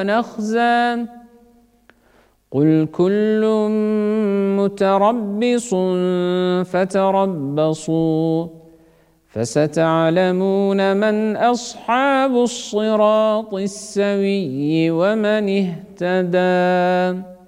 نخزى قل كل متربص فتربصوا فستعلمون من أصحاب الصراط السوي ومن اهتدى.